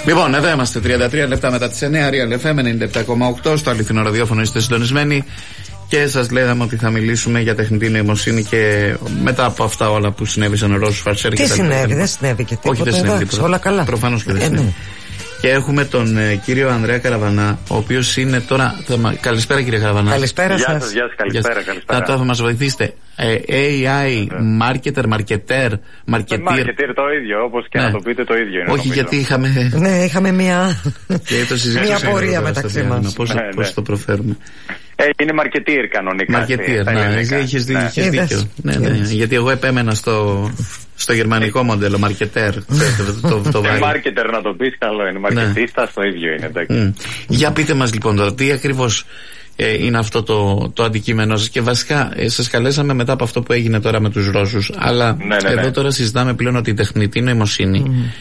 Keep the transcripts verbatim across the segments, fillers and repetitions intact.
Λοιπόν, εδώ είμαστε τριάντα τρία λεπτά μετά τις εννιά, Real εφ εμ ενενήντα επτά κόμμα οκτώ, στο αληθινό ραδιόφωνο είστε συντονισμένοι και σας λέγαμε ότι θα μιλήσουμε για τεχνητή νοημοσύνη και μετά από αυτά όλα που συνέβησαν ο Ρώσος Φαρσέρ. Τι συνέβη, δεν συνέβη και τίποτα. Όχι, δεν συνέβη τίποτα. Όλα καλά. Προφανώς και δεν ε, συνέβη. ναι. Και έχουμε τον ε, κύριο Ανδρέα Καραβανά, ο οποίος είναι τώρα. Θα, καλησπέρα κύριε Καραβανά. Καλησπέρα σας. Γεια σας, γεια σας, καλησπέρα, Γεια καλησπέρα. Να τώρα θα μας βοηθήσετε. Ε, έι άι, marketer, marketer, marketer. Marketer το ίδιο, όπως και ναι. να το πείτε το ίδιο είναι. Όχι, νομίζω. γιατί είχαμε. Ναι, είχαμε μια, μια πορεία μεταξύ μας. Πώς, ναι, πώς ναι. το προφέρουμε. Ε, είναι marketer κανονικά. Marketer, ναι, έχεις δίκιο. Έχεις δίκιο. Ναι, ναι, γιατί εγώ επέμενα στο, στο γερμανικό μοντέλο, marketer. το, το, το ε, marketer να το πεις, καλό είναι. Marketista, το ίδιο είναι. Εντάξει. Mm. Για πείτε μας λοιπόν τώρα, τι ακριβώς ε, είναι αυτό το, το αντικείμενό σας. Και βασικά ε, σας καλέσαμε μετά από αυτό που έγινε τώρα με τους Ρώσους. Αλλά ναι, ναι, ναι. εδώ τώρα συζητάμε πλέον ότι η τεχνητή νοημοσύνη. Mm.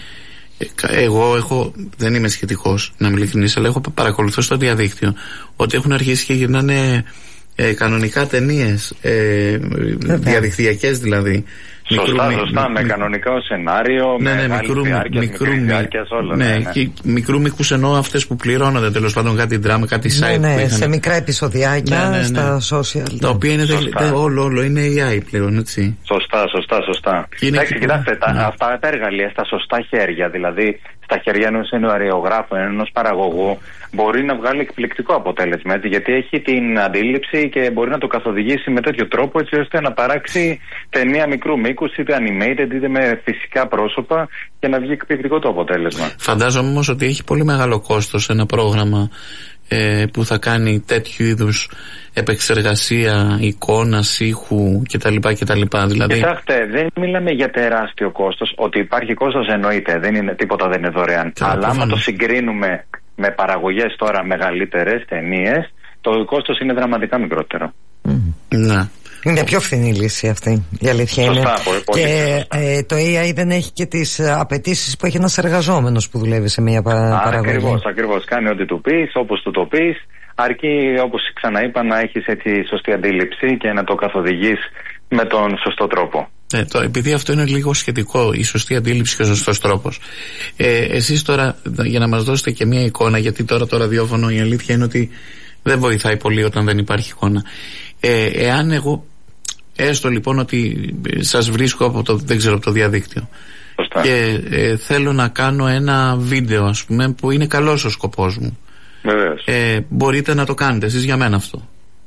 Εγώ έχω, δεν είμαι σχετικός να είμαι ειλικρινής, αλλά έχω παρακολουθώ στο διαδίκτυο ότι έχουν αρχίσει και γυρνάνε ε, κανονικά ταινίες, ε, διαδικτυακές δηλαδή. Σωστά, μικρού, σωστά, μι, με μι, κανονικό σενάριο, ναι, με ναι, μικρού, διάρκειας, μικρού, διάρκειας, όλα. Ναι, ναι, ναι. Και μικρού μήκους εννοώ αυτές που πληρώνονται τέλος πάντων, κάτι drama, κάτι site. Ναι, ναι, που είχαν, σε μικρά επεισοδιάκια, ναι, ναι, ναι, στα social. Τα οποία είναι δε, όλο, όλο είναι έι άι πλέον, έτσι. Σωστά, σωστά, σωστά. Εντάξει, κοιτάξτε, τα, ναι. αυτά τα εργαλεία στα σωστά χέρια, δηλαδή στα χέρια ενός σεναριογράφου, ενός παραγωγού, μπορεί να βγάλει εκπληκτικό αποτέλεσμα, έτσι, γιατί έχει την αντίληψη και μπορεί να το καθοδηγήσει με τέτοιο τρόπο, έτσι ώστε να παράξει ταινία μικρού μήκους, είτε animated είτε με φυσικά πρόσωπα, και να βγει εκπληκτικό το αποτέλεσμα. Φαντάζομαι όμως ότι έχει πολύ μεγάλο κόστος ένα πρόγραμμα ε, που θα κάνει τέτοιου είδους επεξεργασία εικόνας, ήχου κτλ. κτλ. Δηλαδή... Κοιτάξτε, δεν μιλάμε για τεράστιο κόστος. Ότι υπάρχει κόστος εννοείται, δεν είναι, τίποτα δεν είναι δωρεάν. Καλά, αλλά άμα το συγκρίνουμε με παραγωγές τώρα μεγαλύτερες ταινίες, το κόστος είναι δραματικά μικρότερο. Mm. Ναι. Είναι πιο φθηνή λύση αυτή, η αλήθεια σωστά, είναι. πολύ, πολύ και ε, το έι άι δεν έχει και τις απαιτήσεις που έχει ένας εργαζόμενος που δουλεύει σε μια παραγωγή. Ακριβώς, ακριβώς. Κάνει ό,τι του πεις, όπως του το πεις, αρκεί, όπως ξαναείπα, να έχεις έτσι σωστή αντίληψη και να το καθοδηγείς με τον σωστό τρόπο. Ε, το, επειδή αυτό είναι λίγο σχετικό, η σωστή αντίληψη και ο σωστός τρόπος. Ε, εσείς τώρα, για να μας δώσετε και μια εικόνα, γιατί τώρα το ραδιόφωνο η αλήθεια είναι ότι δεν βοηθάει πολύ όταν δεν υπάρχει εικόνα. Ε, εάν εγώ, έστω λοιπόν ότι σας βρίσκω από το, δεν ξέρω, από το διαδίκτυο, σωστά, και ε, θέλω να κάνω ένα βίντεο, ας πούμε, που είναι καλός ο σκοπός μου. Βεβαίως. Ε, μπορείτε να το κάνετε εσείς για μένα αυτό?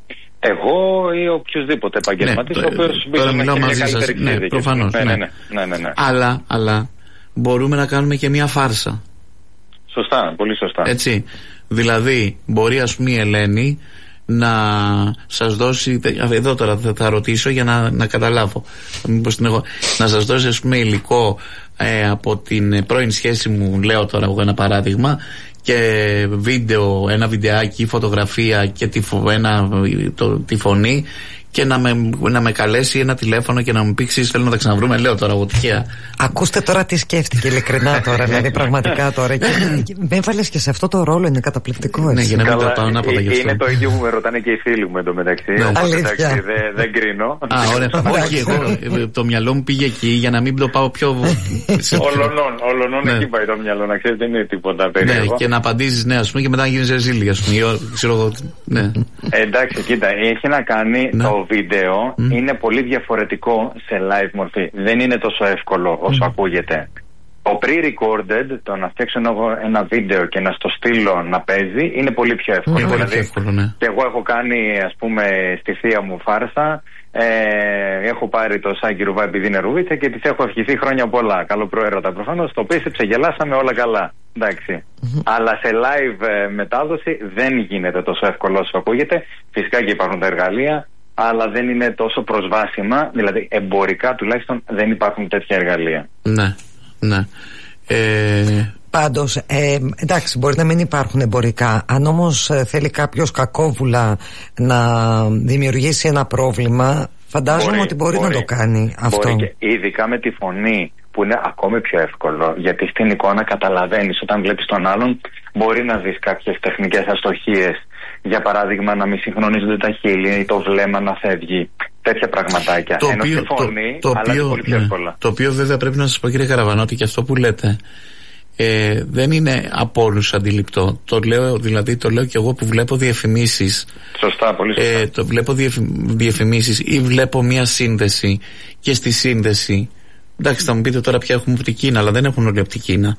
Εγώ ή οποιοδήποτε επαγγελματής, ναι, ο οποίος τώρα μιλάω μαζί σας, ναι, προφανώς, ναι, ναι, ναι, ναι, ναι, ναι. Αλλά, αλλά μπορούμε να κάνουμε και μια φάρσα. Σωστά, πολύ σωστά. Έτσι, δηλαδή μπορεί, ας πούμε, η Ελένη να σας δώσει, εδώ τώρα θα, θα ρωτήσω για να, να καταλάβω, μήπως την έχω, να σας δώσει, ας πούμε, υλικό ε, από την πρώην σχέση μου, λέω τώρα εγώ ένα παράδειγμα, και βίντεο, ένα βιντεάκι, φωτογραφία και τη, ένα, το, τη φωνή, και να με, να με καλέσει ένα τηλέφωνο και να μου πει: Ξέρεις, θέλω να τα ξαναβρούμε. Λέω τώρα εγώ τυχαία. Ακούστε τώρα τι σκέφτηκε ειλικρινά τώρα, δηλαδή πραγματικά τώρα. Και, και, με έβαλες και σε αυτό το ρόλο, είναι καταπληκτικό. Ναι, για να μην καλά, το πάω ανάποδα γι' αυτό. Είναι το ίδιο που με ρωτάνε και οι φίλοι μου εντωμεταξύ. Ναι. Οπότε εντάξει, δεν δε κρίνω. Α, ωραία. Όχι, εγώ το μυαλό μου πήγε εκεί για να μην το πάω πιο. Ολονών, ολονών εκεί πάει το μυαλό, να ξέρεις, δεν είναι τίποτα περίεργο. Ναι, και να απαντήσεις, ναι, ας πούμε, και μετά να γίνεις ρεζίλη, ας πούμε. Ξέρω εγώ. Ναι. Εντάξει, κοίτα, έχει να κάνει ναι. το βίντεο. Mm. Είναι πολύ διαφορετικό σε live μορφή. Δεν είναι τόσο εύκολο όσο mm. ακούγεται. Το pre-recorded, το να φτιάξω ένα βίντεο και να στο στείλω να παίζει, είναι πολύ πιο εύκολο. Mm. Δηλαδή, εύκολο, ναι. Και εγώ έχω κάνει, ας πούμε, στη θεία μου φάρσα. Ε, έχω πάρει το Σάκη Ρουβά επειδή είναι ρουβίτσα και της έχω ευχηθεί χρόνια πολλά. Καλό προέρωτα προφανώς. Το πίστεψε, γελάσαμε, όλα καλά. Εντάξει. Mm-hmm. Αλλά σε live ε, μετάδοση δεν γίνεται τόσο εύκολο όσο ακούγεται. Φυσικά και υπάρχουν τα εργαλεία, αλλά δεν είναι τόσο προσβάσιμα, δηλαδή εμπορικά τουλάχιστον δεν υπάρχουν τέτοια εργαλεία. Ναι, ναι. Ε... Πάντως, ε, εντάξει, μπορεί να μην υπάρχουν εμπορικά. Αν όμως ε, θέλει κάποιος κακόβουλα να δημιουργήσει ένα πρόβλημα, φαντάζομαι μπορεί, ότι μπορεί, μπορεί να το κάνει αυτό. Μπορεί και ειδικά με τη φωνή, που είναι ακόμη πιο εύκολο, γιατί στην εικόνα καταλαβαίνεις, όταν βλέπεις τον άλλον μπορεί να δεις κάποιες τεχνικές αστοχίες. Για παράδειγμα, να μην συγχρονίζονται τα χείλη ή το βλέμμα να φεύγει. Τέτοια πραγματάκια. Το Ενώ οποίο, στη φωνή, το, το αλλά οποίο, πολύ πιο ναι, εύκολα. Το οποίο βέβαια πρέπει να σας πω, κύριε Καραβανά, ότι και αυτό που λέτε ε, δεν είναι από όλους αντιληπτό. Το λέω, δηλαδή το λέω και εγώ που βλέπω διαφημίσεις. Σωστά, πολύ σωστά. Ε, το βλέπω διαφημίσεις ή βλέπω μια σύνδεση και στη σύνδεση, εντάξει θα μου πείτε τώρα πια έχουμε από την Κίνα, αλλά δεν έχουν όλοι από την Κίνα.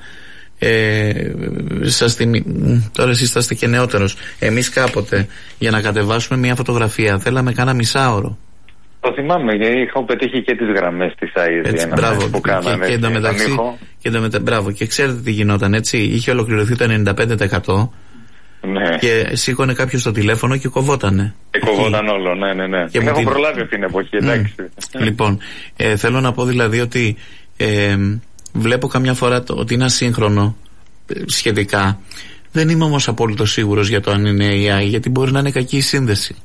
Ε, σας θυμι... Τώρα εσείς θα είστε και νεότερος. Εμείς κάποτε για να κατεβάσουμε μια φωτογραφία θέλαμε κάνα μισάωρο. Το θυμάμαι, γιατί είχα πετύχει και τις γραμμές της ΑΕΔ μπράβο, που κάνανε. Και, και, μεταξύ, και, μετα... μπράβο, και ξέρετε τι γινόταν, έτσι. Είχε ολοκληρωθεί το ενενήντα πέντε τοις εκατό. Ναι. Και σήκωνε κάποιος στο τηλέφωνο και κοβότανε. Και κοβόταν όλο, ναι, ναι, ναι. Και έχω την... προλάβει αυτή την εποχή, εντάξει. Mm. Λοιπόν, ε, θέλω να πω δηλαδή ότι ε, βλέπω καμιά φορά το, ότι είναι ασύγχρονο ε, σχετικά. Δεν είμαι όμως απόλυτο σίγουρος για το αν είναι έι άι, γιατί μπορεί να είναι κακή η σύνδεση.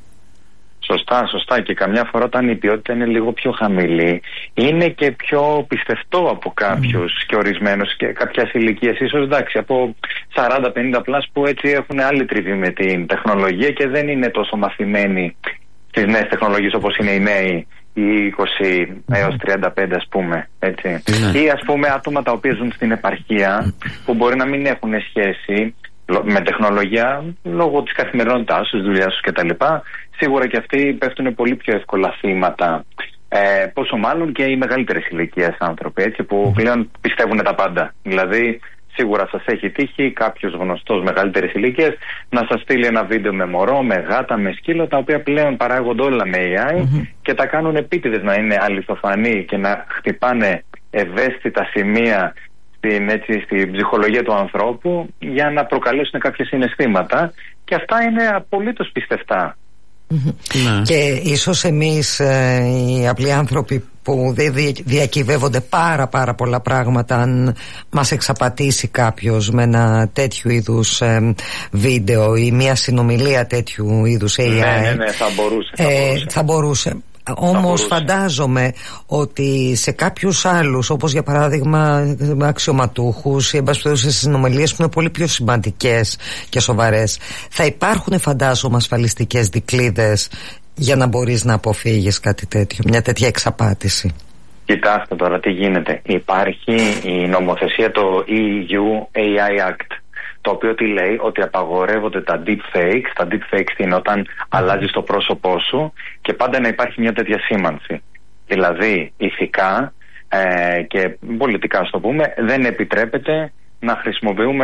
Σωστά, σωστά. Και καμιά φορά όταν η ποιότητα είναι λίγο πιο χαμηλή, είναι και πιο πιστευτό από κάποιους mm. και ορισμένους και κάποιες ηλικίες. Ίσως εντάξει, από σαράντα πενήντα πλάς που έτσι έχουν άλλη τριβή με την τεχνολογία και δεν είναι τόσο μαθημένοι στις νέες τεχνολογίες όπως είναι οι νέοι, οι είκοσι mm. έως τριάντα πέντε ας πούμε. Έτσι. Mm. Ή ας πούμε άτομα τα οποία ζουν στην επαρχία που μπορεί να μην έχουν σχέση με τεχνολογία λόγω της καθημερινότητάς τους, δουλειάς τους κτλ. Σίγουρα και αυτοί πέφτουν πολύ πιο εύκολα θύματα. Ε, πόσο μάλλον και οι μεγαλύτερες ηλικίες άνθρωποι, έτσι, που πλέον πιστεύουν τα πάντα. Δηλαδή, σίγουρα σας έχει τύχει κάποιος γνωστός μεγαλύτερης ηλικίας να σας στείλει ένα βίντεο με μωρό, με γάτα, με σκύλο, τα οποία πλέον παράγονται όλα με έι άι mm-hmm. και τα κάνουν επίτηδες να είναι αληθοφανή και να χτυπάνε ευαίσθητα σημεία στην, έτσι, στην ψυχολογία του ανθρώπου για να προκαλέσουν κάποια συναισθήματα, και αυτά είναι απολύτως πιστευτά. Mm-hmm. Και ίσως εμείς ε, οι απλοί άνθρωποι που δεν διακυβεύονται πάρα πάρα πολλά πράγματα, αν μας εξαπατήσει κάποιος με ένα τέτοιου είδους ε, βίντεο ή μια συνομιλία τέτοιου είδους έι άι, ναι, ναι, ναι, θα μπορούσε, θα μπορούσε. Ε, θα μπορούσε. Όμως φαντάζομαι ότι σε κάποιους άλλους, όπως για παράδειγμα αξιωματούχους ή εν πάση περιπτώσει συνομιλίες που είναι πολύ πιο σημαντικές και σοβαρές, θα υπάρχουν φαντάζομαι ασφαλιστικές δικλείδες για να μπορείς να αποφύγεις κάτι τέτοιο, μια τέτοια εξαπάτηση. Κοιτάξτε τώρα τι γίνεται. Υπάρχει η νομοθεσία, το ι γιου έι άι Act, το οποίο τι λέει, ότι απαγορεύονται τα deepfakes. Τα deepfakes είναι όταν mm. αλλάζεις το πρόσωπό σου και πάντα να υπάρχει μια τέτοια σήμανση. Δηλαδή ηθικά ε, και πολιτικά, στο πούμε, δεν επιτρέπεται να χρησιμοποιούμε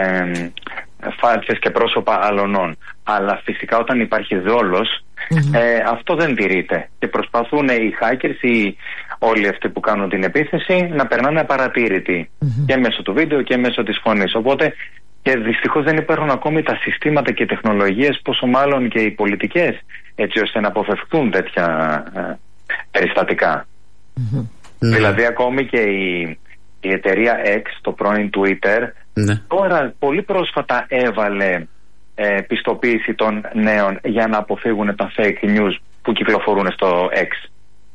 ε, φάτσες και πρόσωπα αλωνών. Αλλά φυσικά όταν υπάρχει δόλος, mm-hmm. ε, αυτό δεν τηρείται και προσπαθούν οι hackers ή όλοι αυτοί που κάνουν την επίθεση να περνάνε απαρατήρητοι mm-hmm. και μέσω του βίντεο και μέσω της φωνής. Οπότε και δυστυχώς δεν υπάρχουν ακόμη τα συστήματα και τεχνολογίες, πόσο μάλλον και οι πολιτικές, έτσι ώστε να αποφευχθούν τέτοια ε, περιστατικά. Mm-hmm. Δηλαδή ακόμη και η, η εταιρεία X, το πρώην Twitter, mm-hmm. τώρα πολύ πρόσφατα έβαλε ε, πιστοποίηση των νέων για να αποφύγουν τα fake news που κυκλοφορούν στο X.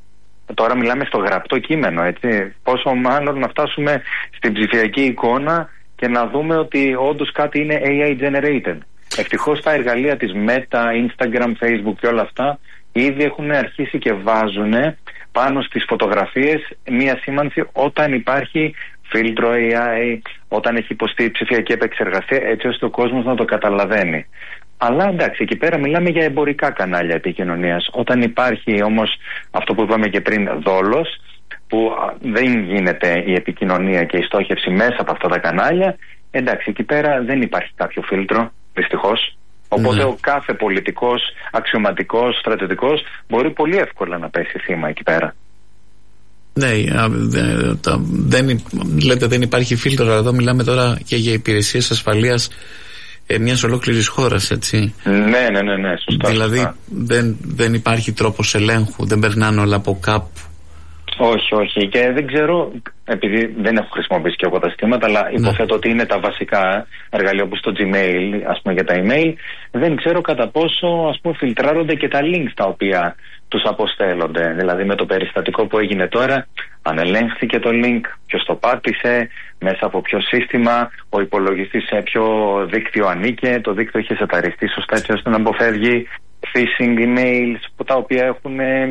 Τώρα μιλάμε στο γραπτό κείμενο, έτσι. Πόσο μάλλον να φτάσουμε στην ψηφιακή εικόνα και να δούμε ότι όντως κάτι είναι έι άι generated. Ευτυχώς τα εργαλεία της Meta, Instagram, Facebook και όλα αυτά ήδη έχουν αρχίσει και βάζουν πάνω στις φωτογραφίες μία σήμανση όταν υπάρχει φίλτρο έι άι, όταν έχει υποστεί ψηφιακή επεξεργασία, έτσι ώστε ο κόσμος να το καταλαβαίνει. Αλλά εντάξει, εκεί πέρα μιλάμε για εμπορικά κανάλια επικοινωνίας. Όταν υπάρχει όμως αυτό που είπαμε και πριν, δόλος, που δεν γίνεται η επικοινωνία και η στόχευση μέσα από αυτά τα κανάλια, εντάξει, εκεί πέρα δεν υπάρχει κάποιο φίλτρο, δυστυχώς. Οπότε ναι. ο κάθε πολιτικός, αξιωματικός, στρατιωτικός μπορεί πολύ εύκολα να πέσει θύμα εκεί πέρα. Ναι, δεν, λέτε δεν υπάρχει φίλτρο, αλλά εδώ μιλάμε τώρα και για υπηρεσίες ασφαλείας ε, μιας ολόκληρης χώρας, έτσι. Ναι, ναι, ναι, ναι, σωστά. Δηλαδή σωστά. Δεν, δεν υπάρχει τρόπος ελέγχου, δεν περνάνε όλα από κάπου. Όχι, όχι. Και δεν ξέρω, επειδή δεν έχω χρησιμοποιήσει και εγώ τα συστήματα, αλλά ναι. υποθέτω ότι είναι τα βασικά εργαλεία όπως το Gmail, ας πούμε, για τα email. Δεν ξέρω κατά πόσο, ας πούμε, φιλτράρονται και τα links τα οποία τους αποστέλλονται. Δηλαδή με το περιστατικό που έγινε τώρα, αν ελέγχθηκε το link, ποιος το πάτησε, μέσα από ποιο σύστημα, ο υπολογιστής σε ποιο δίκτυο ανήκε, το δίκτυο είχε σεταριστεί σωστά έτσι ώστε να αποφεύγει phishing emails, τα οποία έχουν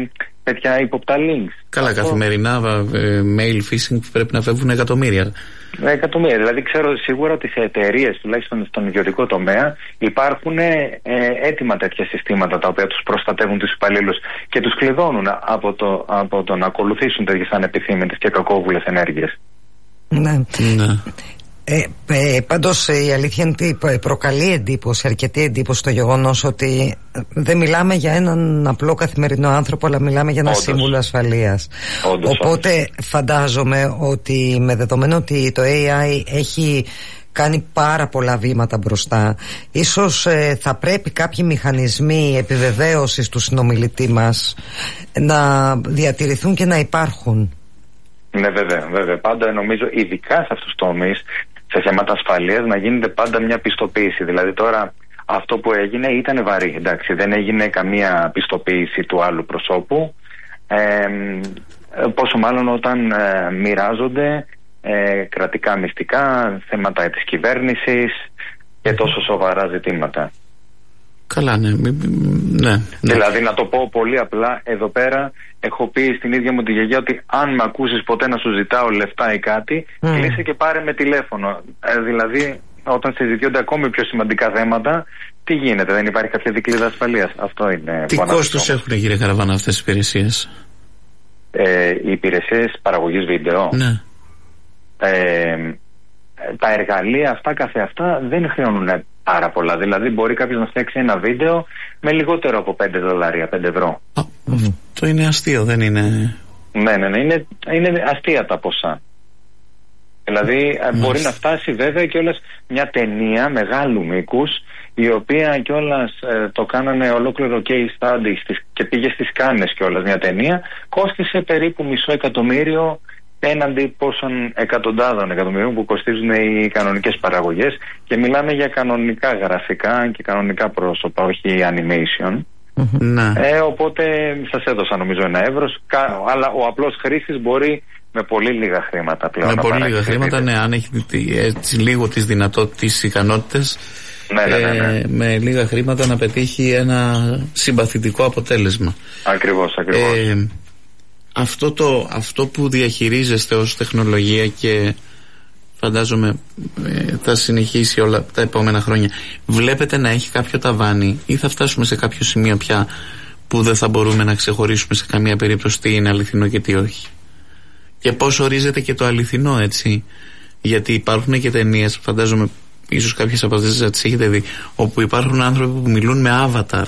τέτοια ύποπτα links. Καλά, αυτό... καθημερινά ε, mail phishing πρέπει να φεύγουν εκατομμύρια. Εκατομμύρια. Δηλαδή ξέρω σίγουρα ότι σε εταιρείες, τουλάχιστον στον ιδιωτικό τομέα, υπάρχουν ε, έτοιμα τέτοια συστήματα τα οποία τους προστατεύουν τους υπαλλήλους και τους κλειδώνουν από το, από το να ακολουθήσουν τέτοιες ανεπιθύμητες και κακόβουλες ενέργειες. Ναι. Ναι. Ε, ε, πάντως η αλήθεια είναι ότι προκαλεί εντύπωση, αρκετή εντύπωση το γεγονός ότι δεν μιλάμε για έναν απλό καθημερινό άνθρωπο, αλλά μιλάμε για ένα Όντως. σύμβουλο ασφαλείας. Όντως, Οπότε όντως. φαντάζομαι ότι με δεδομένο ότι το έι άι έχει κάνει πάρα πολλά βήματα μπροστά, ίσως ε, θα πρέπει κάποιοι μηχανισμοί επιβεβαίωσης του συνομιλητή μας να διατηρηθούν και να υπάρχουν. Ναι, βέβαια, βέβαια. Πάντα νομίζω, ειδικά σε αυτούς τους τομείς, σε θέματα ασφαλείας, να γίνεται πάντα μια πιστοποίηση. Δηλαδή τώρα αυτό που έγινε ήταν βαρύ, εντάξει, δεν έγινε καμία πιστοποίηση του άλλου προσώπου, ε, πόσο μάλλον όταν ε, μοιράζονται ε, κρατικά μυστικά, θέματα της κυβέρνησης και τόσο σοβαρά ζητήματα. Καλά, ναι. ναι, ναι. Δηλαδή, να το πω πολύ απλά, εδώ πέρα έχω πει στην ίδια μου τη γιαγιά ότι αν με ακούσεις ποτέ να σου ζητάω λεφτά ή κάτι, mm. κλείσε και πάρε με τηλέφωνο. Ε, δηλαδή, όταν συζητιούνται ακόμη πιο σημαντικά θέματα, τι γίνεται, δεν υπάρχει κάποια δικλείδα ασφαλείας. Αυτό είναι. Τι κόστος έχουν, κύριε Καραβάνα, αυτές οι υπηρεσίες? Ε, οι υπηρεσίες παραγωγής βίντεο. Ναι. Ε, τα εργαλεία αυτά καθεαυτά δεν χρεώνουν πάρα πολλά. Δηλαδή μπορεί κάποιος να φτιάξει ένα βίντεο με λιγότερο από πέντε δολάρια, πέντε ευρώ. Α, αυτό είναι αστείο, δεν είναι? Ναι, ναι, ναι, είναι, είναι αστεία τα ποσά. Δηλαδή mm. μπορεί να φτάσει βέβαια κιόλας μια ταινία μεγάλου μήκους, η οποία κιόλας ε, το κάνανε ολόκληρο case study στις, και πήγε στις Κάνες κιόλας μια ταινία, κόστισε περίπου μισό εκατομμύριο έναντι πόσων εκατοντάδων εκατομμυρίων που κοστίζουν οι κανονικές παραγωγές, και μιλάμε για κανονικά γραφικά και κανονικά πρόσωπα, όχι animation. Mm-hmm. Ε, οπότε σας έδωσα νομίζω ένα εύρος, αλλά ο απλός χρήστης μπορεί με πολύ λίγα χρήματα πλέον. Με πολύ λίγα χρήματα, ναι, αν έχει έτσι λίγο τις δυνατότητες, τις ικανότητες, ναι, ναι, ναι, ναι. Ε, με λίγα χρήματα να πετύχει ένα συμπαθητικό αποτέλεσμα. Ακριβώς, ακριβώς. Ε, αυτό, το, αυτό που διαχειρίζεστε ως τεχνολογία και φαντάζομαι ε, θα συνεχίσει όλα τα επόμενα χρόνια, βλέπετε να έχει κάποιο ταβάνι ή θα φτάσουμε σε κάποιο σημείο πια που δεν θα μπορούμε να ξεχωρίσουμε σε καμία περίπτωση τι είναι αληθινό και τι όχι? Και πώς ορίζεται και το αληθινό, έτσι? Γιατί υπάρχουν και ταινίες, φαντάζομαι ίσως κάποιες από αυτές τις έχετε δει, όπου υπάρχουν άνθρωποι που μιλούν με avatar.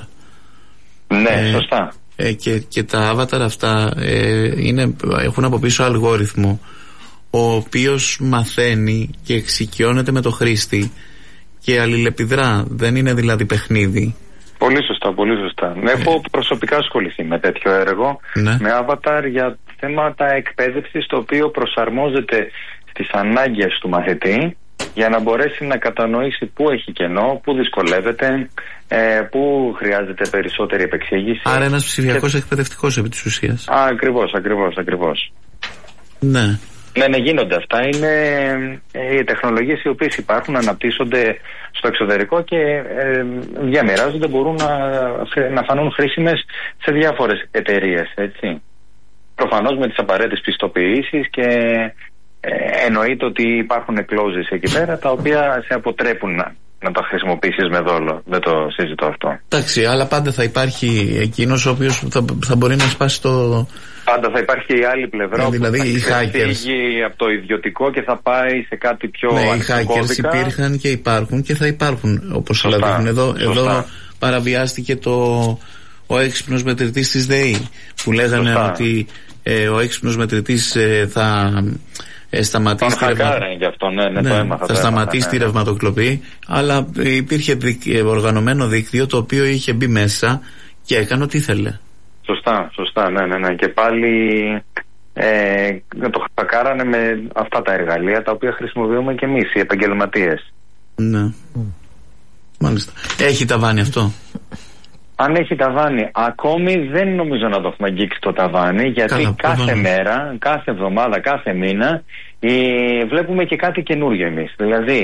Ναι, ε, σωστά. Ε, και, και τα avatar αυτά ε, είναι, έχουν από πίσω αλγόριθμο, ο οποίος μαθαίνει και εξοικειώνεται με το χρήστη και αλληλεπιδρά. Δεν είναι δηλαδή παιχνίδι. Πολύ σωστά, πολύ σωστά. Ε. Έχω προσωπικά ασχοληθεί με τέτοιο έργο, ναι, με avatar για θέματα εκπαίδευσης, το οποίο προσαρμόζεται στις ανάγκες του μαθητή για να μπορέσει να κατανοήσει πού έχει κενό, πού δυσκολεύεται, ε, πού χρειάζεται περισσότερη επεξήγηση. Άρα ένας ψηφιακός και... εκπαιδευτικός επί της ουσίας. Α, ακριβώς, ακριβώς, ακριβώς. Ναι. Ναι, ναι, γίνονται αυτά. Είναι ε, οι τεχνολογίες οι οποίες υπάρχουν, αναπτύσσονται στο εξωτερικό και ε, διαμοιράζονται, μπορούν να, να φανούν χρήσιμες σε διάφορες εταιρείες, έτσι. Προφανώς με τις απαραίτητες πιστοποιήσεις και ε, εννοείται ότι υπάρχουν clauses εκεί πέρα τα οποία σε αποτρέπουν να, να τα χρησιμοποιήσεις με δόλο. Δεν το συζητώ αυτό. Εντάξει, αλλά πάντα θα υπάρχει εκείνος ο οποίος θα, θα μπορεί να σπάσει το... Πάντα θα υπάρχει και η άλλη πλευρά, ναι, δηλαδή που οι θα hackers φύγει από το ιδιωτικό και θα πάει σε κάτι πιο ναι, ανοιχτοκώδικα. Οι hackers υπήρχαν και υπάρχουν και θα υπάρχουν, όπως όλα δείχνουν. Εδώ, εδώ παραβιάστηκε το, ο έξυπνος μετρητής της ΔΕΗ, που λέγανε σωστά. ότι ε, ο έξυπνος μετρητής ε, θα ε, σταματήσει τη ρευμα... αυτό, ναι, ναι, ναι, το έμαθα, θα το σταματήσει έμαθα, ναι, τη ρευματοκλοπή, αλλά υπήρχε οργανωμένο δίκτυο το οποίο είχε μπει μέσα και έκανε ό,τι ήθελε. Σωστά, σωστά, ναι, ναι, ναι. Και πάλι ε, το χακάρανε με αυτά τα εργαλεία τα οποία χρησιμοποιούμε και εμείς οι επαγγελματίες. Ναι. Mm. Μάλιστα. Έχει ταβάνι αυτό? Αν έχει ταβάνι, ακόμη δεν νομίζω να το έχουμε αγγίξει το ταβάνι, γιατί καλά, κάθε πέβανε. μέρα, κάθε εβδομάδα, κάθε μήνα ε, βλέπουμε και κάτι καινούργιο εμείς. Δηλαδή,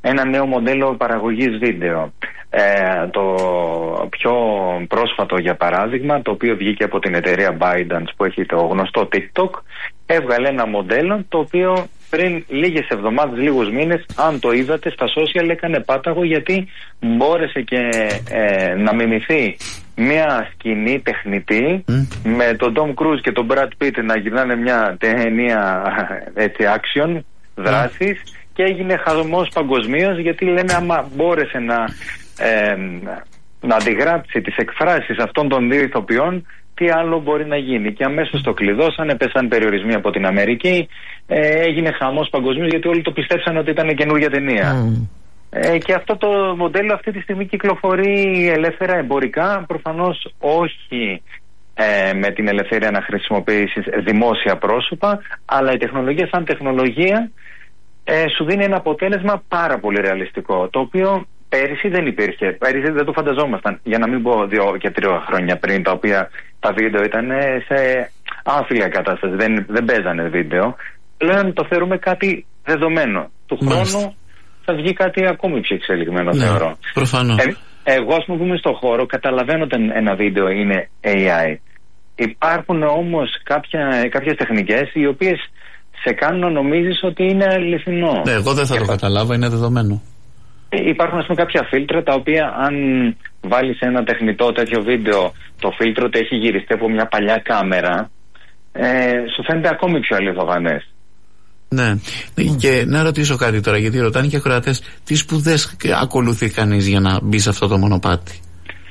ένα νέο μοντέλο παραγωγής βίντεο. Ε, το πιο πρόσφατο, για παράδειγμα, το οποίο βγήκε από την εταιρεία ByteDance, που έχει το γνωστό TikTok, έβγαλε ένα μοντέλο το οποίο πριν λίγες εβδομάδες, λίγους μήνες, αν το είδατε στα social, έκανε πάταγο, γιατί μπόρεσε και ε, να μιμηθεί μια σκηνή τεχνητή mm. με τον Tom Cruise και τον Brad Pitt να γυρνάνε μια ταινία έτσι action δράσης mm. και έγινε χαμός παγκοσμίως, γιατί λένε άμα μπόρεσε να, ε, να αντιγράψει τις εκφράσεις αυτών των δύο ηθοποιών, τι άλλο μπορεί να γίνει. Και αμέσως το κλειδώσανε, πέσαν περιορισμοί από την Αμερική, ε, έγινε χαμός παγκοσμίως, γιατί όλοι το πιστέψαν ότι ήταν καινούργια ταινία. Mm. Ε, και αυτό το μοντέλο αυτή τη στιγμή κυκλοφορεί ελεύθερα εμπορικά, προφανώς όχι ε, με την ελευθερία να χρησιμοποιήσεις δημόσια πρόσωπα, αλλά η τεχνολογία σαν τεχνολογία ε, σου δίνει ένα αποτέλεσμα πάρα πολύ ρεαλιστικό, το οποίο πέρυσι δεν υπήρχε. Πέρυσι δεν το φανταζόμασταν, για να μην πω δύο και τρία χρόνια πριν, τα οποία τα βίντεο ήταν σε άθλια κατάσταση, δεν, δεν παίζανε βίντεο. Πλέον το θεωρούμε κάτι δεδομένο. Του χρόνου θα βγει κάτι ακόμη πιο εξελιγμένο, ναι, θεωρώ. Προφανώς. Ε, εγώ, ας πούμε, στον χώρο, καταλαβαίνω ότι ένα βίντεο είναι έι άι. Υπάρχουν όμως κάποια, κάποιες τεχνικές οι οποίες σε κάνουν να νομίζεις ότι είναι αληθινό. Ναι, εγώ δεν θα και το πα... καταλάβω, είναι δεδομένο. Υπάρχουν, ας πούμε, κάποια φίλτρα τα οποία, αν βάλεις ένα τεχνητό τέτοιο βίντεο, το φίλτρο ότι έχει γυριστεί από μια παλιά κάμερα, ε, σου φαίνεται ακόμη πιο αληθοφανές. Ναι. Mm. Και να ρωτήσω κάτι τώρα, γιατί ρωτάνε και ακροατές, τι σπουδές ακολουθεί κανείς για να μπει σε αυτό το μονοπάτι?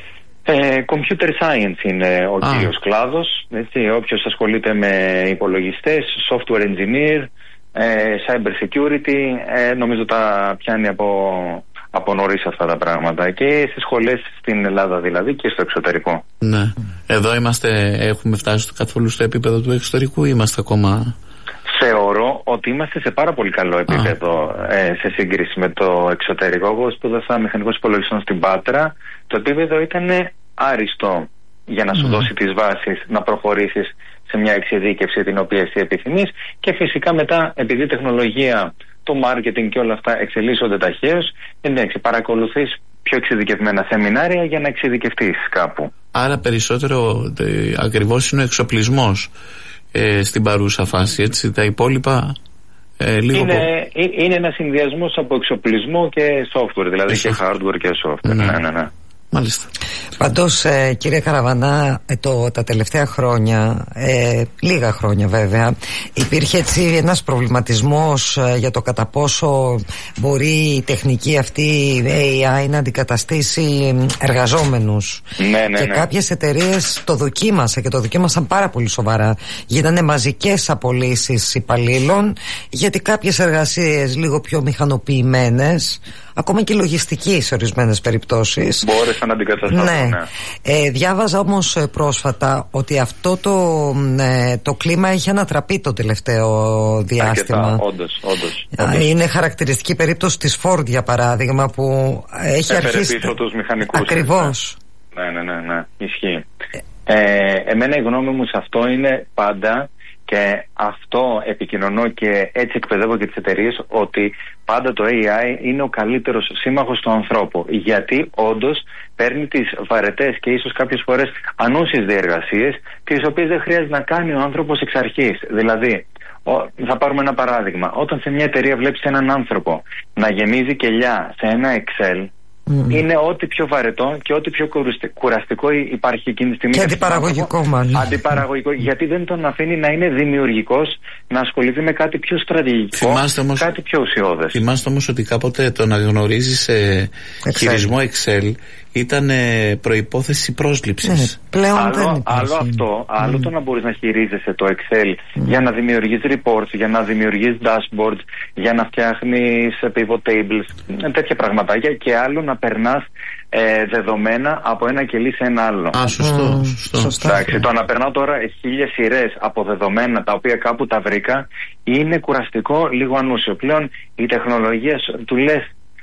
Ε, computer science είναι ο ah. κύριος κλάδος, έτσι, όποιος ασχολείται με υπολογιστές, software engineer, ε, cyber security, ε, νομίζω τα πιάνει από, από νωρίς αυτά τα πράγματα, και στις σχολές στην Ελλάδα δηλαδή και στο εξωτερικό. Ναι. Εδώ είμαστε, έχουμε φτάσει στο καθόλου στο επίπεδο του εξωτερικού ή είμαστε ακόμα... Θεωρώ ότι είμαστε σε πάρα πολύ καλό επίπεδο ε, σε σύγκριση με το εξωτερικό. Εγώ σπούδασα μηχανικός υπολογιστών στην Πάτρα. Το επίπεδο ήταν άριστο για να σου mm. δώσει τις βάσεις να προχωρήσεις σε μια εξειδίκευση την οποία εσύ επιθυμείς, και φυσικά μετά, επειδή η τεχνολογία, το marketing και όλα αυτά εξελίσσονται ταχαίως, εντάξει, παρακολουθείς πιο εξειδικευμένα σεμινάρια για να εξειδικευτείς κάπου. Άρα περισσότερο ε, ακριβώς είναι ο εξοπλισμός ε, στην παρούσα φάση, έτσι, τα υπόλοιπα ε, λίγο είναι, πο... είναι ένα συνδυασμός από εξοπλισμό και software, δηλαδή ε, και hardware και software. Ναι, ναι, ναι. ναι. Μάλιστα. Πάντως, ε, κύριε Καραβανά, ε, το, τα τελευταία χρόνια, ε, λίγα χρόνια βέβαια, υπήρχε έτσι ένας προβληματισμός ε, για το κατά πόσο μπορεί η τεχνική αυτή έι άι να αντικαταστήσει εργαζόμενους. Ναι, ναι, και ναι. κάποιες εταιρείες το δοκίμασαν και το δοκίμασαν πάρα πολύ σοβαρά. Γίνανε μαζικές απολύσεις υπαλλήλων, γιατί κάποιες εργασίες λίγο πιο μηχανοποιημένες, ακόμα και λογιστική σε ορισμένες περιπτώσεις, μπόρεσαν να αντικατασταθούν. Ναι. Ναι. Ε, διάβαζα όμως ε, πρόσφατα ότι αυτό το, ε, το κλίμα έχει ανατραπεί το τελευταίο διάστημα. Αρκετά, όντως, όντως, όντως. Είναι χαρακτηριστική περίπτωση της Ford, για παράδειγμα, που έχει Έφερε αρχίσει πίσω τους μηχανικούς. Ακριβώς. Ναι, ναι, ναι, ναι. Ισχύει. Ε, εμένα η γνώμη μου σε αυτό είναι πάντα, και αυτό επικοινωνώ και έτσι εκπαιδεύω και τις εταιρείες, ότι πάντα το έι άι είναι ο καλύτερος σύμμαχος του ανθρώπου, γιατί όντως παίρνει τις βαρετές και ίσως κάποιες φορές ανούσιες διεργασίες, τις οποίες δεν χρειάζεται να κάνει ο άνθρωπος εξ αρχής. Δηλαδή, ο, θα πάρουμε ένα παράδειγμα. Όταν σε μια εταιρεία βλέπεις έναν άνθρωπο να γεμίζει κελιά σε ένα Excel, Mm. είναι ό,τι πιο βαρετό και ό,τι πιο κουραστικό υπάρχει εκείνη τη στιγμή. Και αντιπαραγωγικό, μάλλον. Αντιπαραγωγικό, γιατί δεν τον αφήνει να είναι δημιουργικός, να ασχοληθεί με κάτι πιο στρατηγικό, όμως, κάτι πιο ουσιώδες. Θυμάστε όμως ότι κάποτε το να γνωρίζεις ε, χειρισμό Excel ήταν ε, προϋπόθεση πρόσληψης. Ναι, πλέον άλλο, δεν άλλο αυτό, άλλο mm. το να μπορείς να χειρίζεσαι το Excel mm. για να δημιουργείς reports, για να δημιουργείς dashboards, για να φτιάχνεις pivot tables, τέτοια πραγματάκια, και άλλο να περνάς ε, δεδομένα από ένα κελί σε ένα άλλο. Α, σωστό. Mm. σωστό. σωστό. Εντάξει, το να περνάω τώρα χίλιες σειρές από δεδομένα τα οποία κάπου τα βρήκα είναι κουραστικό, λίγο ανούσιο. Πλέον η τεχνολογία του λες,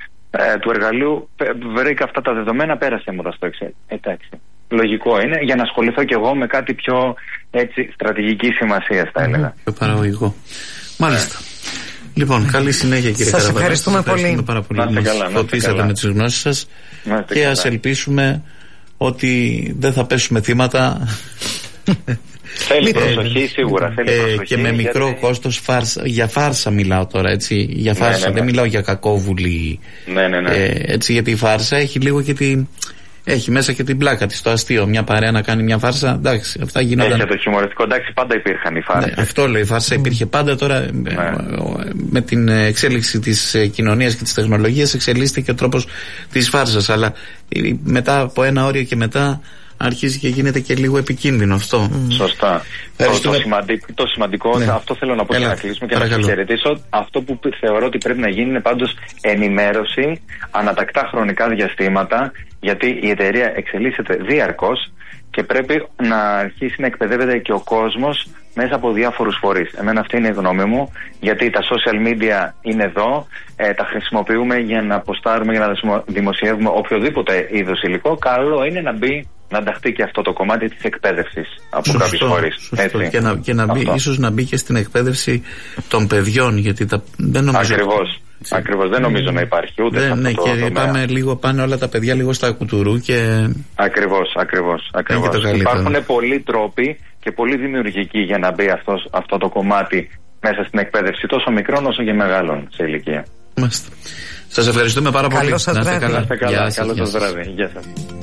ε, του εργαλείου, βρήκα αυτά τα δεδομένα, πέρασε μου τα στο Excel. Εντάξει. Λογικό είναι, για να ασχοληθώ κι εγώ με κάτι πιο έτσι στρατηγική σημασία, θα έλεγα. Πιο παραγωγικό. Μάλιστα. Λοιπόν, καλή συνέχεια κύριε Σας Καραβαλά. ευχαριστούμε σας ευχαριστούμε πολύ. πάρα πολύ. Μας φωτίσατε με τις γνώσεις σας και ας ελπίσουμε ότι δεν θα πέσουμε θύματα. Θέλει προσοχή, σίγουρα. Θέλει ε, προσοχή, και με μικρό γιατί... κόστος φάρσα. Για φάρσα μιλάω τώρα, έτσι. Για φάρσα. Ναι, ναι, ναι. Δεν μιλάω για κακόβουλη. Ναι, ναι, ναι. Ε, έτσι, γιατί η φάρσα έχει λίγο και τη. Έχει μέσα και την πλάκα της, το αστείο. Μια παρέα να κάνει μια φάρσα. Εντάξει, αυτά γίνονταν. Έχει το χιουμοριστικό, εντάξει, πάντα υπήρχαν οι φάρσες. Ναι, αυτό λέω, η φάρσα υπήρχε πάντα. Τώρα ναι. με την εξέλιξη της κοινωνίας και της τεχνολογίας εξελίσσεται και ο τρόπος της φάρσας. Αλλά μετά από ένα όριο και μετά αρχίζει και γίνεται και λίγο επικίνδυνο αυτό. Mm. Σωστά. Το, το, σημαντικό, το σημαντικό ναι. αυτό θέλω να πω. Έλα, και να κλείσουμε και παρακαλώ. Να σας χαιρετήσω. Αυτό που θεωρώ ότι πρέπει να γίνει είναι πάντως ενημέρωση ανατακτά χρονικά διαστήματα, γιατί η εταιρεία εξελίσσεται διαρκώς και πρέπει να αρχίσει να εκπαιδεύεται και ο κόσμος μέσα από διάφορους φορείς. Εμένα αυτή είναι η γνώμη μου, γιατί τα social media είναι εδώ, ε, τα χρησιμοποιούμε για να ποστάρουμε, για να δημοσιεύουμε οποιοδήποτε είδος υλικό. Καλό είναι να μπει, να ενταχθεί και αυτό το κομμάτι της εκπαίδευσης από κάποιους φορείς. Και, να, και να μπει, ίσως να μπει και στην εκπαίδευση των παιδιών, γιατί τα, δεν νομίζω... Ακριβώς. Ακριβώς, δεν νομίζω να υπάρχει ούτε δεν, σε ναι, αυτό και το πάμε λίγο, πάνε όλα τα παιδιά λίγο στα κουτουρού και... Ακριβώς, ακριβώς, ακριβώς. Υπάρχουν πολλοί τρόποι και πολύ δημιουργικοί για να μπει αυτός, αυτό το κομμάτι μέσα στην εκπαίδευση, τόσο μικρών όσο και μεγάλων σε ηλικία. Μάλιστα. Σας ευχαριστούμε πάρα πολύ. Καλό σας βράδυ. Καλό σας βράδυ. Γεια σας.